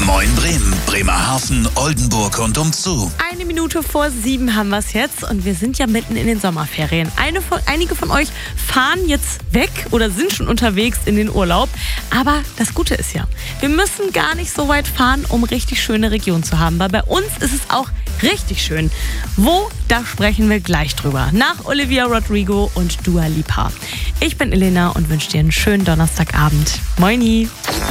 Moin Bremen, Bremerhaven, Oldenburg und umzu. 7:01 haben wir es jetzt und wir sind ja mitten in den Sommerferien. Einige von euch fahren jetzt weg oder sind schon unterwegs in den Urlaub. Aber das Gute ist ja, wir müssen gar nicht so weit fahren, um richtig schöne Regionen zu haben. Weil bei uns ist es auch richtig schön. Wo? Da sprechen wir gleich drüber. Nach Olivia Rodrigo und Dua Lipa. Ich bin Elena und wünsche dir einen schönen Donnerstagabend. Moini!